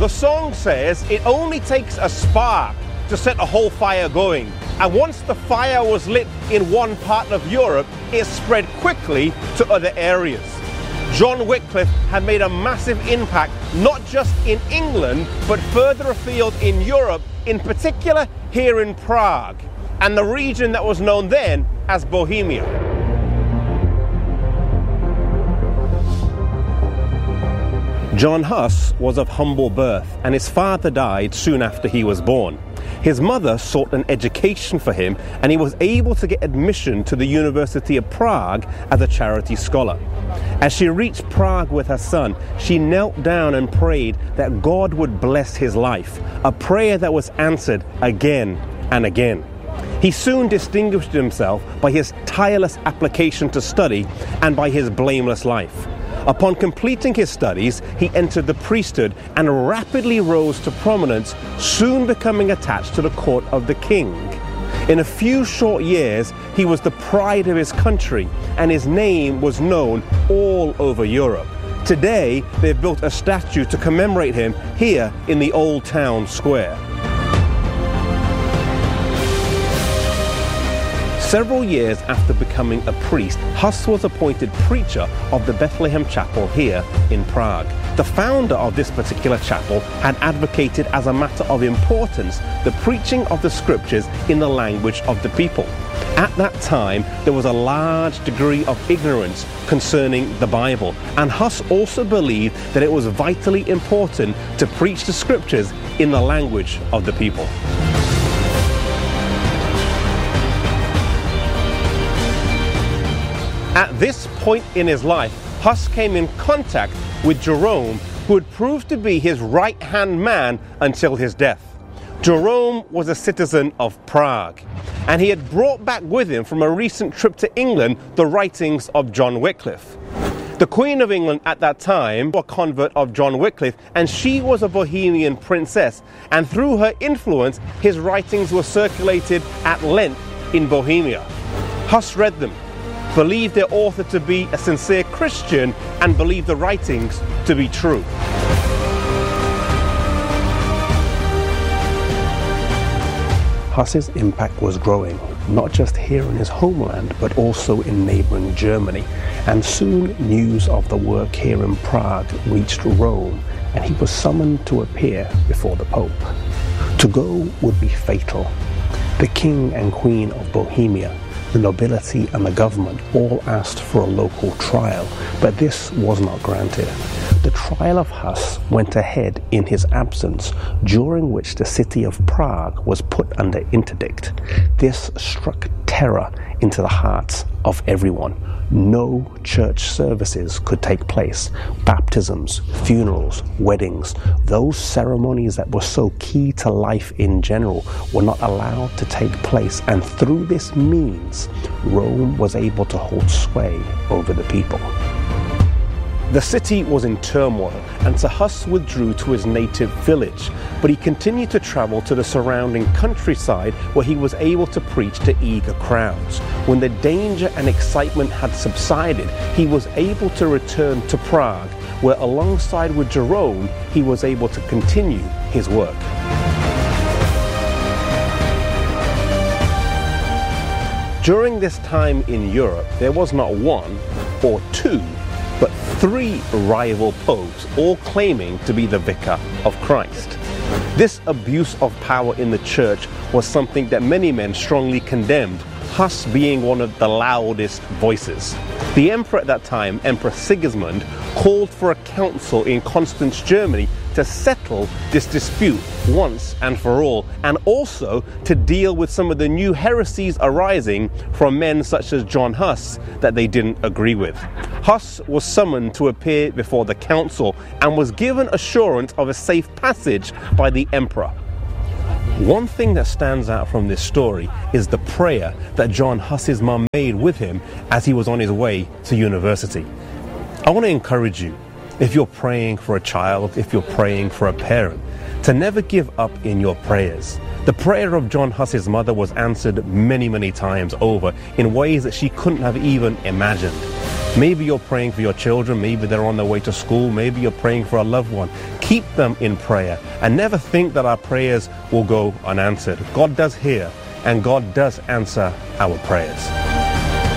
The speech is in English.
The song says it only takes a spark to set a whole fire going. And once the fire was lit in one part of Europe, it spread quickly to other areas. John Wycliffe had made a massive impact, not just in England, but further afield in Europe, in particular here in Prague, and the region that was known then as Bohemia. John Huss was of humble birth, and his father died soon after he was born. His mother sought an education for him, and he was able to get admission to the University of Prague as a charity scholar. As she reached Prague with her son, she knelt down and prayed that God would bless his life, a prayer that was answered again and again. He soon distinguished himself by his tireless application to study and by his blameless life. Upon completing his studies, he entered the priesthood and rapidly rose to prominence, soon becoming attached to the court of the king. In a few short years, he was the pride of his country, and his name was known all over Europe. Today, they've built a statue to commemorate him here in the Old Town Square. Several years after becoming a priest, Huss was appointed preacher of the Bethlehem Chapel here in Prague. The founder of this particular chapel had advocated as a matter of importance the preaching of the scriptures in the language of the people. At that time, there was a large degree of ignorance concerning the Bible, and Huss also believed that it was vitally important to preach the scriptures in the language of the people. At this point in his life, Huss came in contact with Jerome, who would prove to be his right-hand man until his death. Jerome was a citizen of Prague, and he had brought back with him from a recent trip to England the writings of John Wycliffe. The Queen of England at that time was a convert of John Wycliffe, and she was a Bohemian princess, and through her influence, his writings were circulated at length in Bohemia. Huss read them, believed their author to be a sincere Christian, and believed the writings to be true. Huss's impact was growing, not just here in his homeland, but also in neighboring Germany. And soon news of the work here in Prague reached Rome, and he was summoned to appear before the Pope. To go would be fatal. The King and Queen of Bohemia, the nobility and the government all asked for a local trial, but this was not granted. The trial of Huss went ahead in his absence, during which the city of Prague was put under interdict. This struck terror into the hearts of everyone. No church services could take place. Baptisms, funerals, weddings, those ceremonies that were so key to life in general were not allowed to take place, and through this means, Rome was able to hold sway over the people. The city was in turmoil, and so Huss withdrew to his native village, but he continued to travel to the surrounding countryside where he was able to preach to eager crowds. When the danger and excitement had subsided, he was able to return to Prague, where alongside with Jerome, he was able to continue his work. During this time in Europe, there was not one or two, but three rival popes, all claiming to be the vicar of Christ. This abuse of power in the church was something that many men strongly condemned, Huss being one of the loudest voices. The emperor at that time, Emperor Sigismund, called for a council in Constance, Germany, to settle this dispute once and for all, and also to deal with some of the new heresies arising from men such as John Huss that they didn't agree with. Huss was summoned to appear before the council and was given assurance of a safe passage by the emperor. One thing that stands out from this story is the prayer that John Huss's mum made with him as he was on his way to university. I want to encourage you. if you're praying for a child, if you're praying for a parent, to never give up in your prayers. The prayer of John Hussey's mother was answered many, many times over in ways that she couldn't have even imagined. Maybe you're praying for your children, maybe they're on their way to school, maybe you're praying for a loved one. Keep them in prayer and never think that our prayers will go unanswered. God does hear and God does answer our prayers.